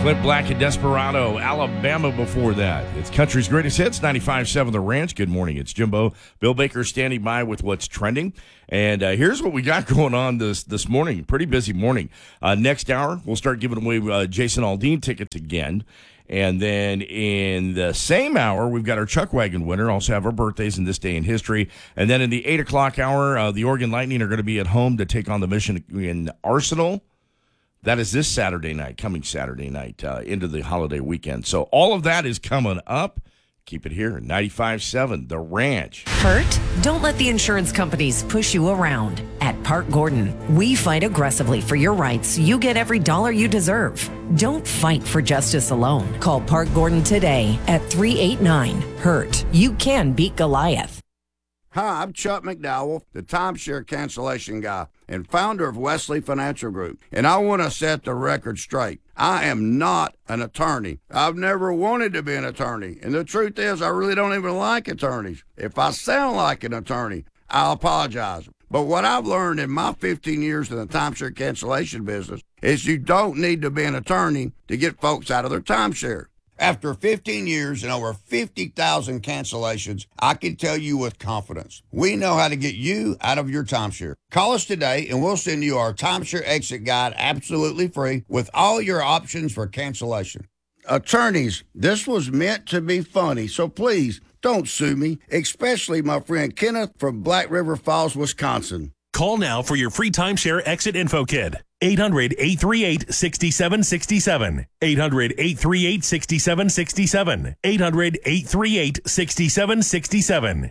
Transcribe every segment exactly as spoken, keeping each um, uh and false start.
Clint Black and Desperado, Alabama before that. It's Country's Greatest Hits, ninety-five point seven The Ranch. Good morning, it's Jimbo. Bill Baker standing by with what's trending. And uh, here's what we got going on this this morning. Pretty busy morning. Uh, next hour, we'll start giving away uh, Jason Aldean tickets again. And then in the same hour, we've got our Chuck Wagon winner. Also have our birthdays in this day in history. And then in the eight o'clock hour, uh, the Oregon Lightning are going to be at home to take on the Michigan Arsenal. That is this Saturday night, coming Saturday night uh, into the holiday weekend. So all of that is coming up. Keep it here, ninety-five point seven The Ranch. Hurt? Don't let the insurance companies push you around. At Park Gordon, we fight aggressively for your rights. You get every dollar you deserve. Don't fight for justice alone. Call Park Gordon today at three eight nine hurt. You can beat Goliath. Hi, I'm Chuck McDowell, the timeshare cancellation guy and founder of Wesley Financial Group. And I want to set the record straight. I am not an attorney. I've never wanted to be an attorney. And the truth is, I really don't even like attorneys. If I sound like an attorney, I'll apologize. But what I've learned in my fifteen years in the timeshare cancellation business is you don't need to be an attorney to get folks out of their timeshare. After fifteen years and over fifty thousand cancellations, I can tell you with confidence, we know how to get you out of your timeshare. Call us today and we'll send you our timeshare exit guide absolutely free with all your options for cancellation. Attorneys, this was meant to be funny, so please don't sue me, especially my friend Kenneth from Black River Falls, Wisconsin. Call now for your free timeshare exit info kit. eight hundred, eight three eight, six seven six seven. eight hundred, eight three eight, six seven six seven. eight hundred, eight three eight, six seven six seven.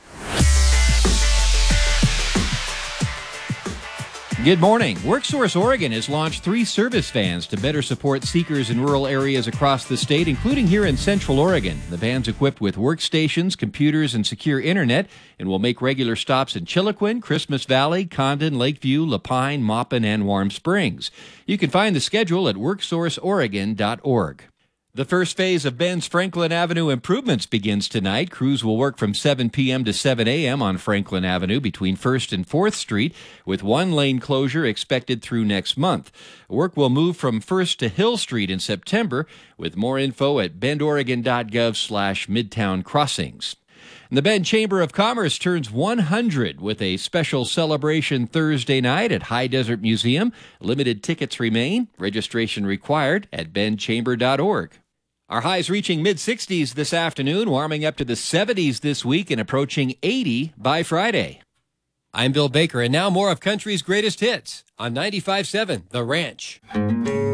Good morning. WorkSource Oregon has launched three service vans to better support seekers in rural areas across the state, including here in Central Oregon. The van's equipped with workstations, computers, and secure internet, and will make regular stops in Chiloquin, Christmas Valley, Condon, Lakeview, Lapine, Maupin, and Warm Springs. You can find the schedule at work source oregon dot org. The first phase of Ben's Franklin Avenue improvements begins tonight. Crews will work from seven p.m. to seven a.m. on Franklin Avenue between first and fourth Street, with one lane closure expected through next month. Work will move from first to Hill Street in September, with more info at bend oregon dot gov slash midtown crossings. The Bend Chamber of Commerce turns one hundred with a special celebration Thursday night at High Desert Museum. Limited tickets remain. Registration required at bend chamber dot org. Our highs reaching mid-sixties this afternoon, warming up to the seventies this week and approaching eighty by Friday. I'm Bill Baker, and now more of Country's Greatest Hits on ninety-five point seven The Ranch.